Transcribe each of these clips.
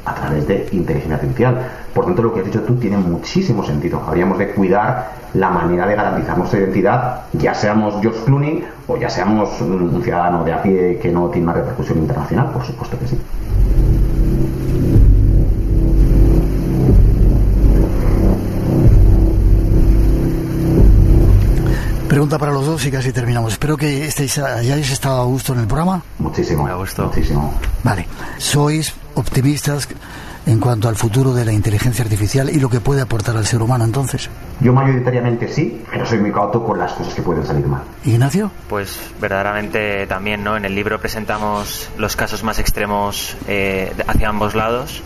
a través de inteligencia artificial. Por tanto, lo que has dicho tú tiene muchísimo sentido. Habríamos de cuidar la manera de garantizar nuestra identidad, ya seamos George Clooney o ya seamos un ciudadano de a pie que no tiene una repercusión internacional. Por supuesto que sí. Pregunta para los dos y casi terminamos. Espero que hayáis estado a gusto en el programa. Muchísimo. A gusto. Muchísimo. Vale. ¿Sois optimistas en cuanto al futuro de la inteligencia artificial y lo que puede aportar al ser humano entonces? Yo mayoritariamente sí, pero soy muy cauto con las cosas que pueden salir mal. ¿Ignacio? Pues verdaderamente también, ¿no? En el libro presentamos los casos más extremos hacia ambos lados.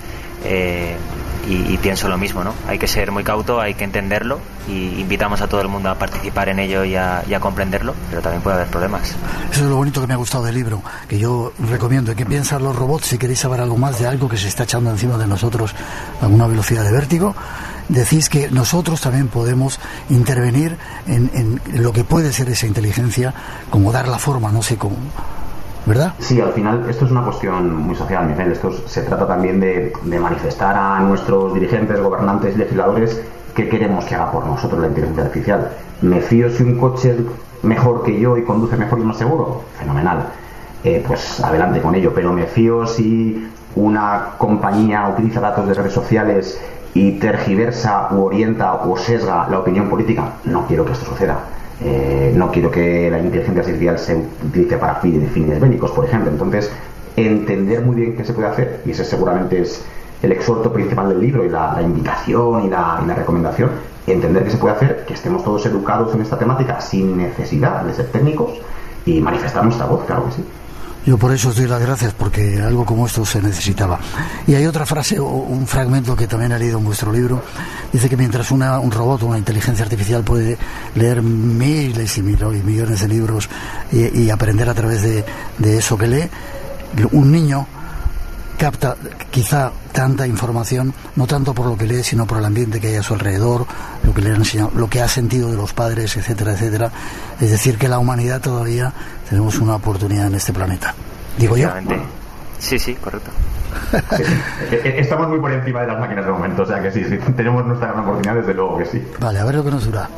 Y pienso lo mismo, ¿no? Hay que ser muy cauto, hay que entenderlo y invitamos a todo el mundo a participar en ello y a comprenderlo, pero también puede haber problemas. Eso es lo bonito que me ha gustado del libro, que yo recomiendo. ¿Qué piensan los robots? Si queréis saber algo más de algo que se está echando encima de nosotros a una velocidad de vértigo, decís que nosotros también podemos intervenir en lo que puede ser esa inteligencia, como dar la forma, no sé cómo, ¿verdad? Sí, al final esto es una cuestión muy social, Miguel. Esto se trata también de manifestar a nuestros dirigentes, gobernantes y legisladores qué queremos que haga por nosotros la inteligencia artificial. ¿Me fío si un coche es mejor que yo y conduce mejor y más seguro? Fenomenal. Pues adelante con ello. Pero ¿me fío si una compañía utiliza datos de redes sociales y tergiversa u orienta o sesga la opinión política? No quiero que esto suceda. No quiero que la inteligencia artificial se utilice para fines bélicos, por ejemplo. Entonces, entender muy bien qué se puede hacer, y ese seguramente es el exhorto principal del libro y la invitación y la recomendación, entender qué se puede hacer, que estemos todos educados en esta temática sin necesidad de ser técnicos y manifestar nuestra voz, claro que sí. Yo por eso os doy las gracias, porque algo como esto se necesitaba. Y hay otra frase o un fragmento que también he leído en vuestro libro. Dice que mientras un robot o una inteligencia artificial puede leer miles y millones de libros y aprender a través de eso que lee, un niño capta quizá tanta información, no tanto por lo que lee, sino por el ambiente que hay a su alrededor, lo que le han enseñado, lo que ha sentido de los padres, etcétera, etcétera. Es decir, que la humanidad todavía tenemos una oportunidad en este planeta. ¿Digo yo? Sí, correcto. Sí. Estamos muy por encima de las máquinas de momento, o sea que sí, tenemos nuestra gran oportunidad, desde luego que sí. Vale, a ver lo que nos dura.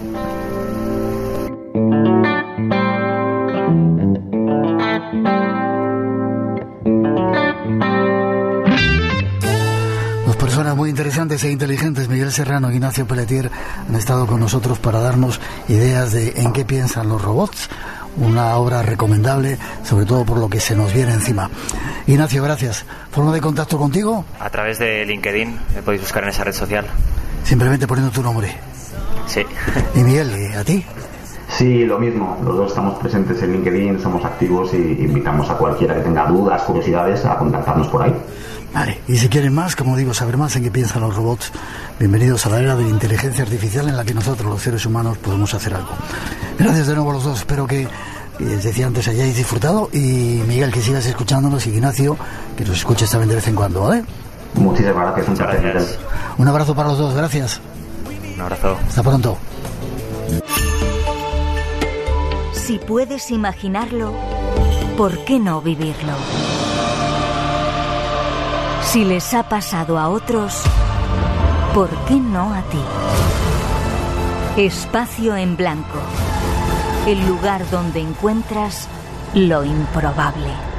Personas muy interesantes e inteligentes, Miguel Serrano y Ignacio Pelletier, han estado con nosotros para darnos ideas de en qué piensan los robots. Una obra recomendable, sobre todo por lo que se nos viene encima. Ignacio, gracias. ¿Forma de contacto contigo? A través de LinkedIn, me podéis buscar en esa red social. Simplemente poniendo tu nombre. Sí. ¿Y Miguel, a ti? Sí, lo mismo. Los dos estamos presentes en LinkedIn, somos activos y invitamos a cualquiera que tenga dudas, curiosidades, a contactarnos por ahí. Vale, y si quieren más, como digo, saber más en qué piensan los robots, bienvenidos a la era de la inteligencia artificial en la que nosotros, los seres humanos, podemos hacer algo. Gracias de nuevo a los dos, espero que, les decía antes, hayáis disfrutado, y Miguel, que sigas escuchándonos, y Ignacio, que nos escuches también de vez en cuando, ¿vale? Muchísimas gracias, un placer. Gracias. Un abrazo para los dos, gracias. Un abrazo. Hasta pronto. Si puedes imaginarlo, ¿por qué no vivirlo? Si les ha pasado a otros, ¿por qué no a ti? Espacio en blanco, el lugar donde encuentras lo improbable.